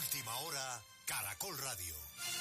Última hora, Caracol Radio.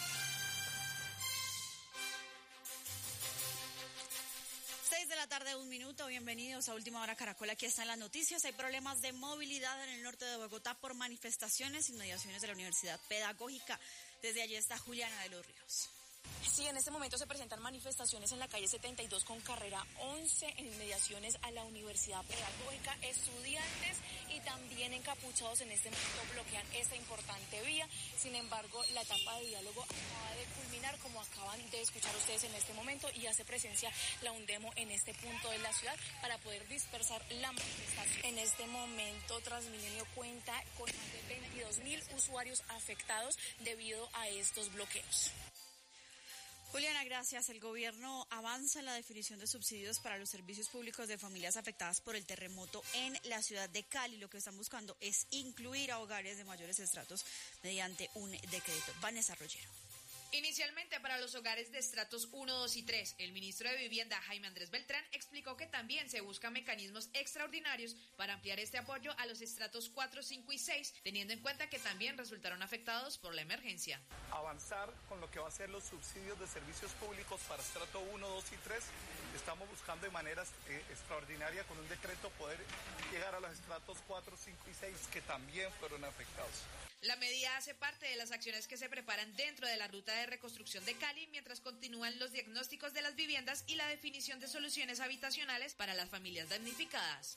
De la tarde, 1 minuto. Bienvenidos a Última Hora Caracol. Aquí están las noticias. Hay problemas de movilidad en el norte de Bogotá por manifestaciones y inmediaciones de la Universidad Pedagógica. Desde allí está Juliana de los Ríos. Sí, en este momento se presentan manifestaciones en la calle 72 con carrera 11 en inmediaciones a la Universidad Pedagógica. Estudiantes y también encapuchados en este momento bloquean esta importante vía. Sin embargo, la etapa de diálogo acaba de culminar, como acaban de escuchar ustedes en este momento, y hace presencia la UNDEMO en este punto de la ciudad para poder dispersar la manifestación. En este momento, Transmilenio cuenta con más de 22.000 usuarios afectados debido a estos bloqueos. Juliana, gracias. El gobierno avanza en la definición de subsidios para los servicios públicos de familias afectadas por el terremoto en la ciudad de Cali. Lo que están buscando es incluir a hogares de mayores estratos mediante un decreto. Vanessa Rollero. Inicialmente para los hogares de estratos 1, 2 y 3, el ministro de Vivienda, Jaime Andrés Beltrán, explicó que también se buscan mecanismos extraordinarios para ampliar este apoyo a los estratos 4, 5 y 6, teniendo en cuenta que también resultaron afectados por la emergencia. Avanzar con lo que va a ser los subsidios de servicios públicos para estrato 1, 2 y 3. Estamos buscando de manera extraordinaria con un decreto poder llegar a los estratos 4, 5 y 6 que también fueron afectados. La medida hace parte de las acciones que se preparan dentro de la ruta de reconstrucción de Cali mientras continúan los diagnósticos de las viviendas y la definición de soluciones habitacionales para las familias damnificadas.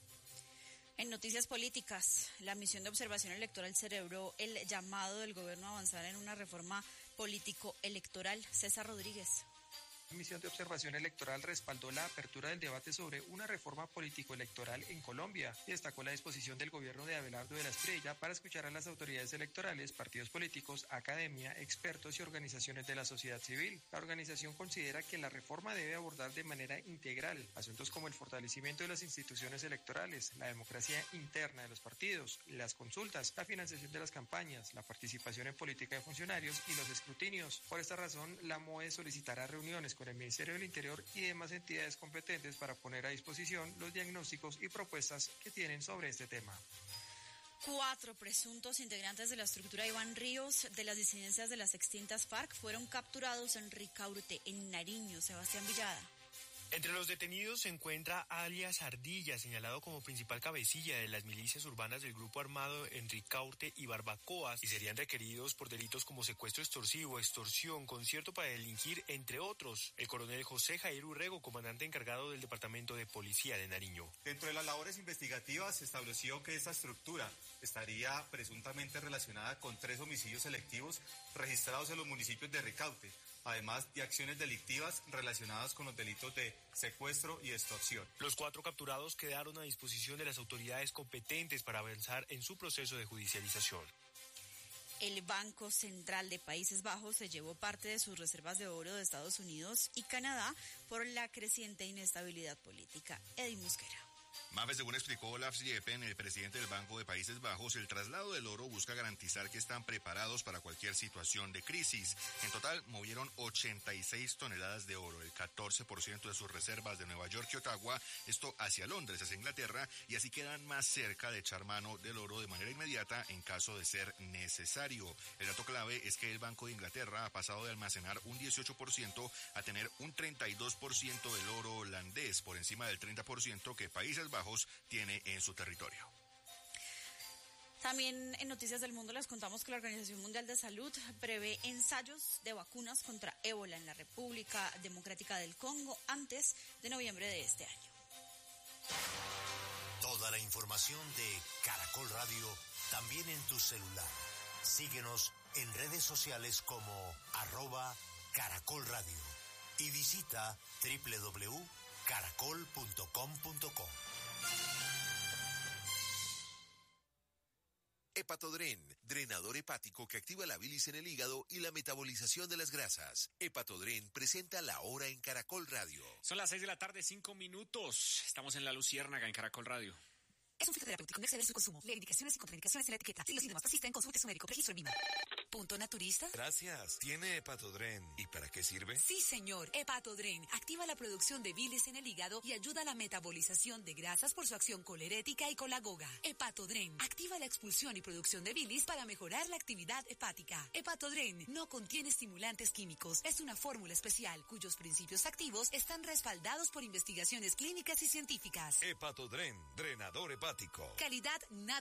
En noticias políticas, la misión de observación electoral celebró el llamado del gobierno a avanzar en una reforma político-electoral. César Rodríguez. La Misión de Observación Electoral respaldó la apertura del debate sobre una reforma político-electoral en Colombia y destacó la disposición del gobierno de Abelardo de la Espriella para escuchar a las autoridades electorales, partidos políticos, academia, expertos y organizaciones de la sociedad civil. La organización considera que la reforma debe abordar de manera integral asuntos como el fortalecimiento de las instituciones electorales, la democracia interna de los partidos, las consultas, la financiación de las campañas, la participación en política de funcionarios y los escrutinios. Por esta razón, la MOE solicitará reuniones con el Ministerio del Interior y demás entidades competentes para poner a disposición los diagnósticos y propuestas que tienen sobre este tema. 4 presuntos integrantes de la estructura Iván Ríos de las disidencias de las extintas FARC fueron capturados en Ricaurte, en Nariño. Sebastián Villada. Entre los detenidos se encuentra alias Ardilla, señalado como principal cabecilla de las milicias urbanas del grupo armado en Ricaurte y Barbacoas, y serían requeridos por delitos como secuestro extorsivo, extorsión, concierto para delinquir, entre otros. El coronel José Jair Urrego, comandante encargado del Departamento de Policía de Nariño. Dentro de las labores investigativas se estableció que esta estructura estaría presuntamente relacionada con 3 homicidios selectivos registrados en los municipios de Ricaurte, además de acciones delictivas relacionadas con los delitos de secuestro y extorsión. Los 4 capturados quedaron a disposición de las autoridades competentes para avanzar en su proceso de judicialización. El Banco Central de Países Bajos se llevó parte de sus reservas de oro de Estados Unidos y Canadá por la creciente inestabilidad política. Eddie Mosquera. Mabe, según explicó Olaf Jeppen, el presidente del Banco de Países Bajos, el traslado del oro busca garantizar que están preparados para cualquier situación de crisis. En total, movieron 86 toneladas de oro, el 14% de sus reservas de Nueva York y Ottawa, esto hacia Londres, hacia Inglaterra, y así quedan más cerca de echar mano del oro de manera inmediata en caso de ser necesario. El dato clave es que el Banco de Inglaterra ha pasado de almacenar un 18% a tener un 32% del oro holandés, por encima del 30% que Países Bajos tiene en su territorio. También en Noticias del Mundo les contamos que la Organización Mundial de Salud prevé ensayos de vacunas contra ébola en la República Democrática del Congo antes de noviembre de este año. Toda la información de Caracol Radio también en tu celular. Síguenos en redes sociales como @Caracol Radio y visita www.caracol.com.co. Hepatodren, drenador hepático que activa la bilis en el hígado y la metabolización de las grasas. Hepatodren presenta La Hora en Caracol Radio. Son las 6 de la tarde, 5 minutos. Estamos en La Luciérnaga en Caracol Radio. Es un fitoterapéutico, no exceder su consumo. Leer indicaciones y contraindicaciones en la etiqueta. Si los síntomas persisten, consulte su médico. Registro en VIMA. ¿Punto naturista? Gracias. ¿Tiene Hepatodren? ¿Y para qué sirve? Sí, señor. Hepatodren activa la producción de bilis en el hígado y ayuda a la metabolización de grasas por su acción colerética y colagoga. Hepatodren activa la expulsión y producción de bilis para mejorar la actividad hepática. Hepatodren no contiene estimulantes químicos. Es una fórmula especial cuyos principios activos están respaldados por investigaciones clínicas y científicas. Hepatodren, drenador hepático. Calidad natural.